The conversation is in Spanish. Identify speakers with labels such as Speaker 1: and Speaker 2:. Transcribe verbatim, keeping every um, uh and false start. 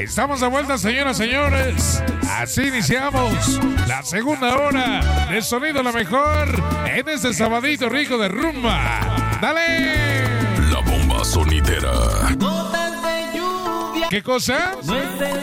Speaker 1: Estamos de vuelta, señoras y señores. Así iniciamos la segunda hora de Sonido La Mejor en este sabadito rico de rumba. ¡Dale!
Speaker 2: La bomba sonidera.
Speaker 1: ¿Qué cosa?
Speaker 3: No es el